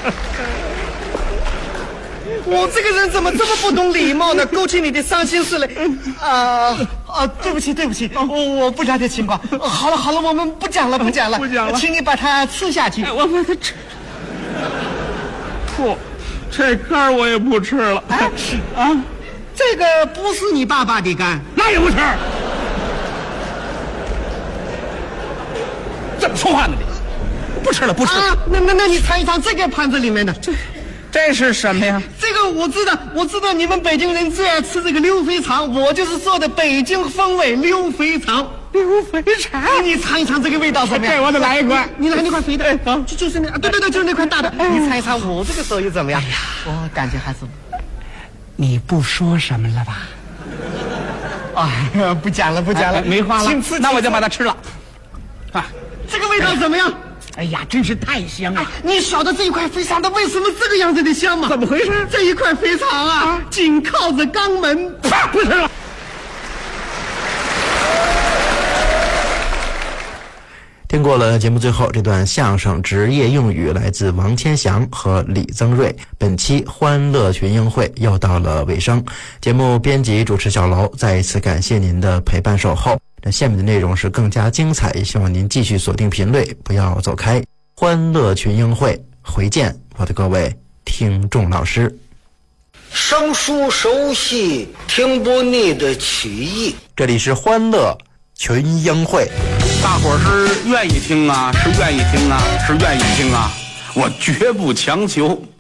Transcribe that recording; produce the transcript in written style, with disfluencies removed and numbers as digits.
我这个人怎么这么不懂礼貌呢？勾起你的伤心事来。对不起，我不了解情况。好了，我们不讲了，请你把它吃下去。 我把它吃。不，这肝我也不吃了。 这个不是你爸爸的肝， 那也不吃。怎么说话呢你？不吃了。 那你尝一尝这个盘子里面的。 这是什么呀？ 这个我知道你们北京人最爱吃这个溜肥肠，我就是说的北京风味溜肥肠。 溜肥肠， 你尝一尝这个味道怎么样？ 这我得来一块。 你来那块肥的，就是那，对，就是那块大的。你尝一尝我这个手艺怎么样？我感觉还是。 你不说什么了吧？ 不讲了， 没话了。那我就把它吃了。 这个味道怎么样？ 哎呀，真是太香了！ 你晓得这一块肥肠它为什么这个样子的香吗？ 怎么回事？ 这一块肥肠紧靠着肛门。 不吃了。 听过了节目最后这段相声职业用语，来自王千祥和李增瑞。本期欢乐群英会又到了尾声，节目编辑主持小楼再一次感谢您的陪伴守候。那下面的内容是更加精彩，希望您继续锁定频率，不要走开。欢乐群英会，回见我的各位听众老师。 生疏熟悉，听不腻的曲艺。 这里是欢乐群英会。 大伙儿是愿意听啊，是愿意听啊，我绝不强求。